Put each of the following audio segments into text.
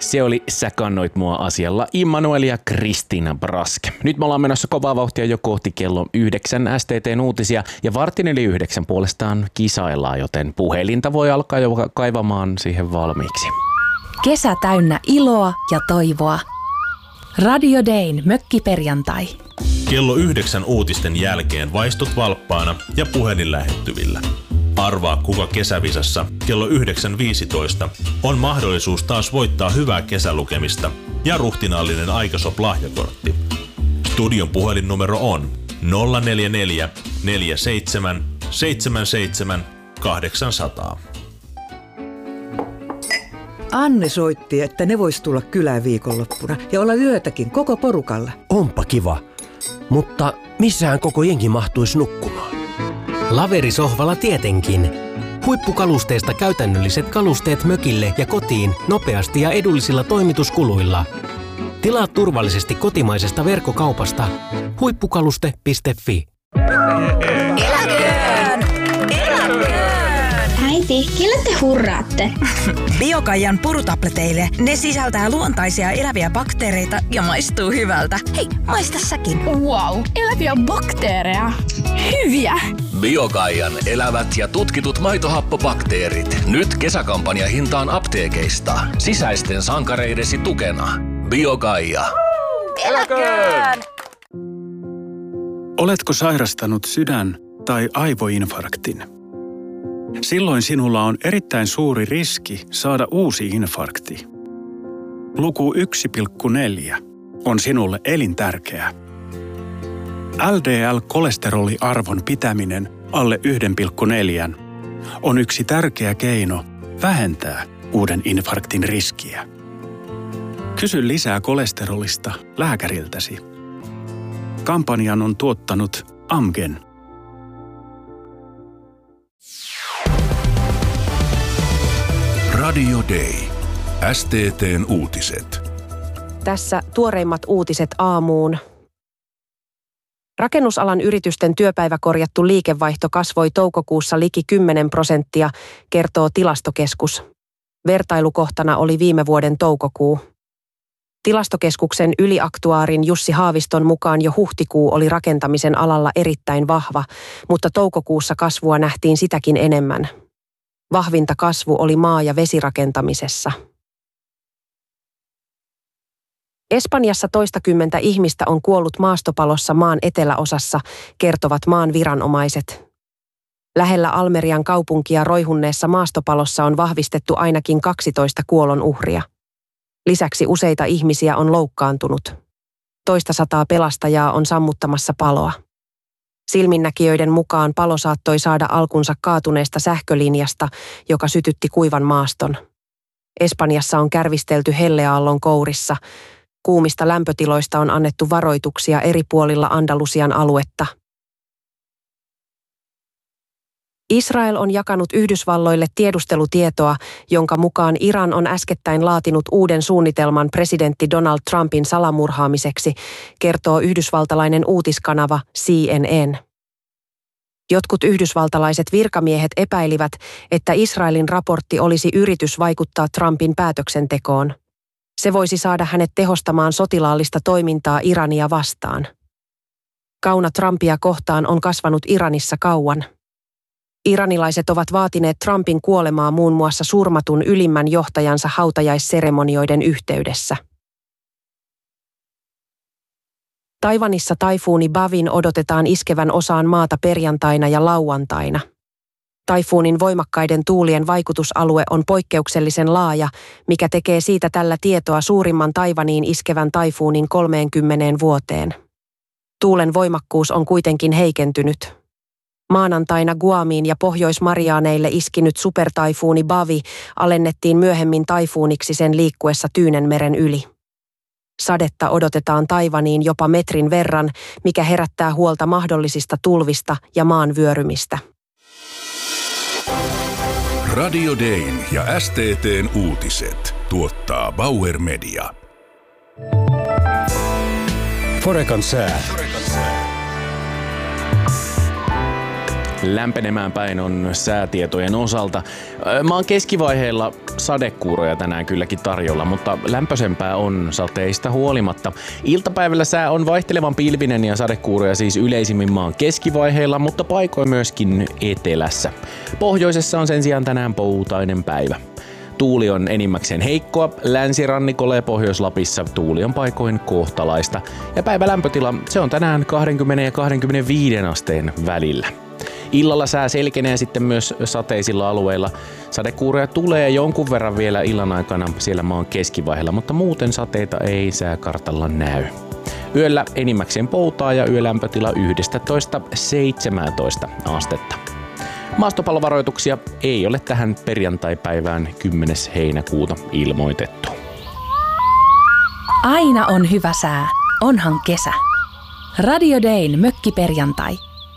Se oli Sä kannoit mua asialla Immanuel ja Kristiina Brask. Nyt me ollaan menossa kovaa vauhtia jo kohti kello 9 STT:n uutisia ja 8:45 puolestaan kisaillaan, joten puhelinta voi alkaa jo kaivamaan siihen valmiiksi. Kesä täynnä iloa ja toivoa. Radio Dayn mökkiperjantai. Kello 9 uutisten jälkeen vaistut valppaana ja puhelin lähettyvillä. Arvaa, kuka kesävisassa kello 9.15 on mahdollisuus taas voittaa hyvää kesälukemista ja ruhtinaallinen Aikasop-lahjakortti. Studion puhelinnumero on 044 47 77 800. Anne soitti, että ne vois tulla kylään viikonloppuna ja olla yötäkin koko porukalla. Onpa kiva, mutta missähän koko jengi mahtuisi nukkumaan? Laverisohvalla tietenkin. Huippukalusteista käytännölliset kalusteet mökille ja kotiin nopeasti ja edullisilla toimituskuluilla. Tilaa turvallisesti kotimaisesta verkkokaupasta huippukaluste.fi. Eläköön! Äiti, kelle te hurraatte? Biokaijan purutableteille. Ne sisältää luontaisia eläviä bakteereita ja maistuu hyvältä. Hei, maista säkin. Wow, eläviä bakteereja. Hyviä! Biokaijan elävät ja tutkitut maitohappobakteerit. Nyt kesäkampanjahintaan apteekeista. Sisäisten sankareidesi tukena. Biokaija. Eläköön! Oletko sairastanut sydän- tai aivoinfarktin? Silloin sinulla on erittäin suuri riski saada uusi infarkti. Luku 1,4 on sinulle elintärkeä. LDL-kolesteroliarvon pitäminen alle 1,4 on yksi tärkeä keino vähentää uuden infarktin riskiä. Kysy lisää kolesterolista lääkäriltäsi. Kampanjan on tuottanut Amgen. Radio Day. STT:n uutiset. Tässä tuoreimmat uutiset aamuun. Rakennusalan yritysten työpäiväkorjattu liikevaihto kasvoi toukokuussa liki 10%, kertoo Tilastokeskus. Vertailukohtana oli viime vuoden toukokuu. Tilastokeskuksen yliaktuaarin Jussi Haaviston mukaan jo huhtikuu oli rakentamisen alalla erittäin vahva, mutta toukokuussa kasvua nähtiin sitäkin enemmän. Vahvinta kasvu oli maa- ja vesirakentamisessa. Espanjassa toistakymmentä ihmistä on kuollut maastopalossa maan eteläosassa, kertovat maan viranomaiset. Lähellä Almerian kaupunkia roihunneessa maastopalossa on vahvistettu ainakin 12 kuolonuhria. Lisäksi useita ihmisiä on loukkaantunut. Toista sataa pelastajaa on sammuttamassa paloa. Silminnäkijöiden mukaan palo saattoi saada alkunsa kaatuneesta sähkölinjasta, joka sytytti kuivan maaston. Espanjassa on kärvistelty helleaallon kourissa. Kuumista lämpötiloista on annettu varoituksia eri puolilla Andalusian aluetta. Israel on jakanut Yhdysvalloille tiedustelutietoa, jonka mukaan Iran on äskettäin laatinut uuden suunnitelman presidentti Donald Trumpin salamurhaamiseksi, kertoo yhdysvaltalainen uutiskanava CNN. Jotkut yhdysvaltalaiset virkamiehet epäilivät, että Israelin raportti olisi yritys vaikuttaa Trumpin päätöksentekoon. Se voisi saada hänet tehostamaan sotilaallista toimintaa Irania vastaan. Kauna Trumpia kohtaan on kasvanut Iranissa kauan. Iranilaiset ovat vaatineet Trumpin kuolemaa muun muassa surmatun ylimmän johtajansa hautajaisseremonioiden yhteydessä. Taiwanissa taifuuni Bavin odotetaan iskevän osaan maata perjantaina ja lauantaina. Taifuunin voimakkaiden tuulien vaikutusalue on poikkeuksellisen laaja, mikä tekee siitä tällä tietoa suurimman Taiwaniin iskevän taifuunin 30 vuoteen. Tuulen voimakkuus on kuitenkin heikentynyt. Maanantaina Guamiin ja Pohjois-Mariaaneille iskinyt supertaifuuni Bavi alennettiin myöhemmin taifuuniksi sen liikkuessa Tyynenmeren yli. Sadetta odotetaan Taiwaniin jopa metrin verran, mikä herättää huolta mahdollisista tulvista ja maan vyörymistä. Radio Dayn ja STT:n uutiset tuottaa Bauer Media. Forekan sää. Lämpenemään päin on säätietojen osalta. Maan keskivaiheilla sadekuuroja tänään kylläkin tarjolla, mutta lämpöisempää on sateista huolimatta. Iltapäivällä sää on vaihtelevan pilvinen ja sadekuuroja siis yleisimmin maan keskivaiheilla, mutta paikoin myöskin etelässä. Pohjoisessa on sen sijaan tänään poutainen päivä. Tuuli on enimmäkseen heikkoa, länsirannikolla ja Pohjois-Lapissa tuuli on paikoin kohtalaista. Ja päivälämpötila, se on tänään 20 ja 25 asteen välillä. Illalla sää selkenee sitten myös sateisilla alueilla. Sadekuuroja tulee jonkun verran vielä illan aikana siellä maan keskivaiheella, mutta muuten sateita ei sääkartalla näy. Yöllä enimmäkseen poutaa ja yölämpötila 11–17 astetta. Maastopallovaroituksia ei ole tähän perjantaipäivään 10. heinäkuuta ilmoitettu. Aina on hyvä sää, onhan kesä. Radio Dayn mökkiperjantai.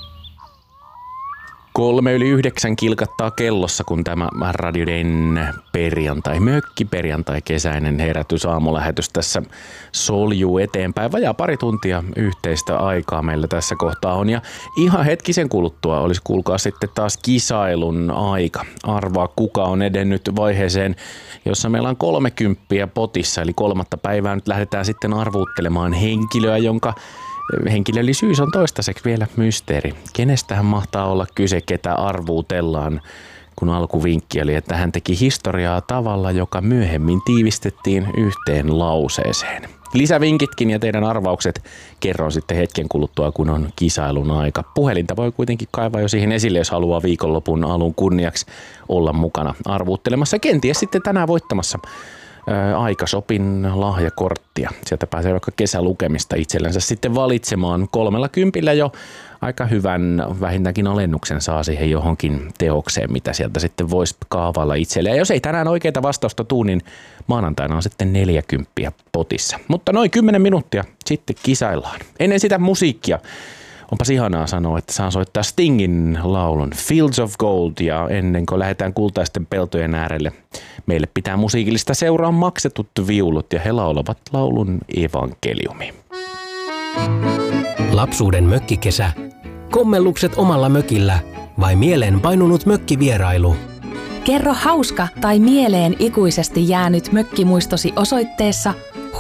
8:03 kilkattaa kellossa, kun tämä Radio Dayn mökkiperjantai kesäinen herätys aamulähetys tässä soljuu eteenpäin. Vajaa pari tuntia yhteistä aikaa meillä tässä kohtaa on ja ihan hetkisen kuluttua olisi kuulkaa sitten taas kisailun aika. Arvaa kuka on edennyt vaiheeseen, jossa meillä on 30 potissa, eli 3. päivää nyt lähdetään sitten arvuuttelemaan henkilöä, jonka henkilöllisyys on toistaiseksi vielä mysteeri. Kenestähän mahtaa olla kyse, ketä arvuutellaan, kun alkuvinkki oli, että hän teki historiaa tavalla, joka myöhemmin tiivistettiin yhteen lauseeseen. Lisävinkitkin ja teidän arvaukset kerron sitten hetken kuluttua, kun on kisailun aika. Puhelinta voi kuitenkin kaivaa jo siihen esille, jos haluaa viikonlopun alun kunniaksi olla mukana arvuuttelemassa. Kenties sitten tänään voittamassa Aikashopin lahjakorttia. Sieltä pääsee vaikka kesälukemista itsellensä sitten valitsemaan 30 jo aika hyvän vähintäänkin alennuksen saa siihen johonkin teokseen, mitä sieltä sitten voisi kaavailla itselleen. Ja jos ei tänään oikeita vastausta tuu, niin maanantaina on sitten 40 potissa. Mutta noin 10 minuuttia sitten kisaillaan. Ennen sitä musiikkia. Onpas ihanaa sanoa, että saan soittaa Stingin laulun Fields of Gold ja ennen kuin lähdetään kultaisten peltojen äärelle, meille pitää musiikillista seuraa maksetut viulut ja he laulavat laulun evankeliumi. Lapsuuden mökkikesä. Kommellukset omalla mökillä vai mieleen painunut mökkivierailu? Kerro hauska tai mieleen ikuisesti jäänyt mökkimuistosi osoitteessa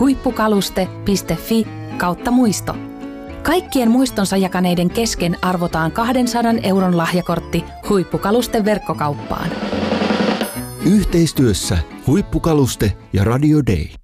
huippukaluste.fi/muisto. Kaikkien muistonsa jakaneiden kesken arvotaan 200 € lahjakortti Huippukalusten verkkokauppaan. Yhteistyössä Huippukaluste ja Radio Day.